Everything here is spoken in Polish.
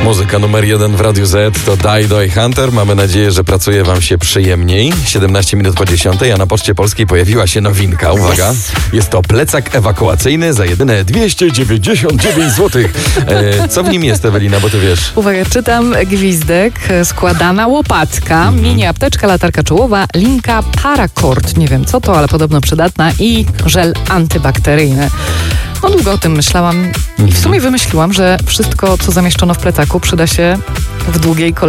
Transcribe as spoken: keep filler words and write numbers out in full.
Muzyka numer jeden w Radiu Z to Dido i Hunter. Mamy nadzieję, że pracuje wam się przyjemniej. siedemnaście minut po dziesiątej, a na Poczcie Polskiej pojawiła się nowinka. Uwaga, Yes. jest to plecak ewakuacyjny za jedyne dwieście dziewięćdziesiąt dziewięć złotych. E, co w nim jest, Ewelina, bo ty wiesz? Uwaga, czytam: gwizdek, składana łopatka, Mhm. mini apteczka, latarka czołowa, linka Paracord. Nie wiem co to, ale podobno przydatna, i żel antybakteryjny. No długo o tym myślałam i w sumie wymyśliłam, że wszystko, co zamieszczono w plecaku, przyda się w długiej kolejce